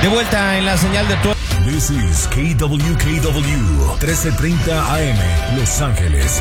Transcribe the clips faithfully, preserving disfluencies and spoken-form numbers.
De vuelta en la señal de tu... This is K W K W, trece treinta A M, Los Ángeles.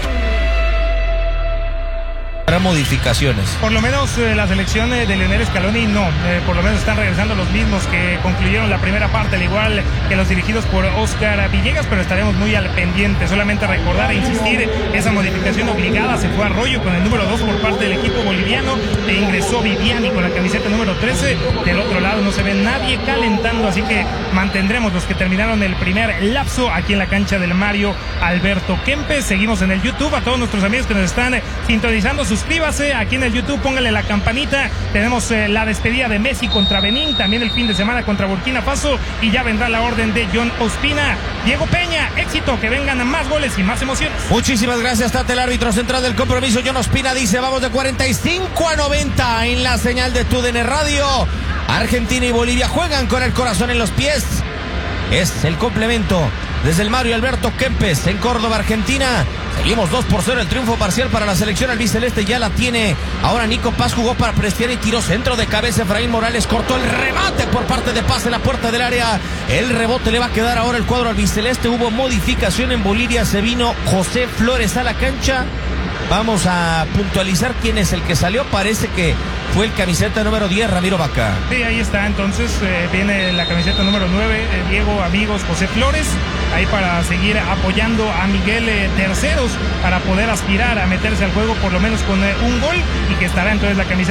Para modificaciones. Por lo menos eh, la selección eh, de Lionel Scaloni no, eh, por lo menos están regresando los mismos que concluyeron la primera parte, al igual que los dirigidos por Oscar Villegas, pero estaremos muy al pendiente. Solamente recordar e insistir, esa modificación obligada se fue a Arroyo con el número dos por parte del equipo boliviano e ingresó Viviani con la camiseta número trece. Del otro lado no se ve nadie calentando, así que mantendremos los que terminaron el primer lapso aquí en la cancha del Mario Alberto Kempes. Seguimos en el YouTube. A todos nuestros amigos que nos están eh, sintonizando, suscríbase aquí en el YouTube, póngale la campanita. Tenemos eh, la despedida de Messi contra Benín, también el fin de semana contra Burkina Faso, y ya vendrá la orden de John Ospina. Diego Peña, éxito, que vengan más goles y más emociones. Muchísimas gracias, Tata, el árbitro central del compromiso. John Ospina dice, vamos de cuarenta y cinco a noventa en la señal de T U D N Radio. Argentina y Bolivia juegan con el corazón en los pies. Es el complemento desde el Mario Alberto Kempes en Córdoba, Argentina. Seguimos dos por cero, el triunfo parcial para la selección albiceleste, ya la tiene. Ahora Nico Paz jugó para Prestier y tiró centro de cabeza. Efraín Morales cortó el remate por parte de Paz en la puerta del área. El rebote le va a quedar ahora el cuadro albiceleste. Hubo modificación en Bolivia, se vino José Flores a la cancha. Vamos a puntualizar quién es el que salió. Parece que fue el camiseta número diez, Ramiro Vaca. Sí, ahí está, entonces eh, viene la camiseta número nueve, eh, Diego, amigos, José Flores, ahí para seguir apoyando a Miguel eh, Terceros, para poder aspirar a meterse al juego por lo menos con eh, un gol, y que estará entonces la camiseta